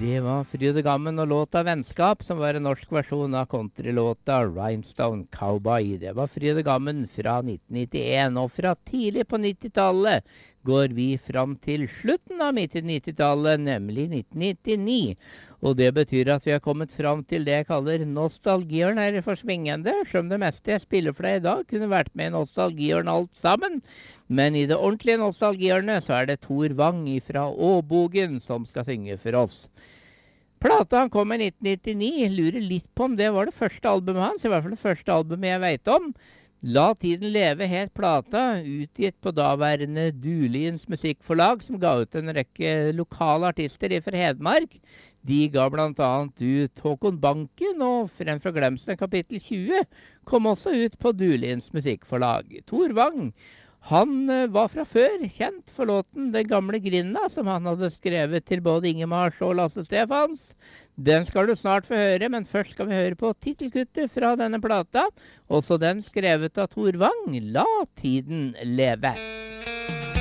Det var Fryd og Gammen og låta Vennskap, som var en norsk versjon av countrylåta Rhinestone Cowboy. Det var Fryd og Gammen fra 1991, og fra tidlig på 90-tallet går vi fram til slutten av midt i 90-tallet, nemlig 1999. Og det betyr at vi har kommet fram til det jeg kaller nostalgihjørnet for svingende, som det meste jeg spiller for deg i dag kunne vært med i nostalgihjørnet alt sammen. Men i det ordentlige nostalgihjørnet så er det Tor Wang fra Åbogen som skal synge for oss. Plata han kom i 1999, lurer litt på om det var det første albumet hans, i hvert fall det første albumet jeg vet om. La tiden leve het plata, utgitt på daværende Duliens musikkforlag, som ga ut en rekke lokale artister fra Hedmark. De ga blant annet ut Håkon Banken, og Frem fra glemselen kapittel 20 kom også ut på Duliens musikkforlag. Tor Wang, han var fra før kjent for låten Den gamle Grinda, som han hadde skrevet til både Ingemars og Lasse Stefans. Den skal du snart få høre, men først skal vi høre på titelkuttet fra denne plata. Også den skrevet av Tor Wang, La tiden leve.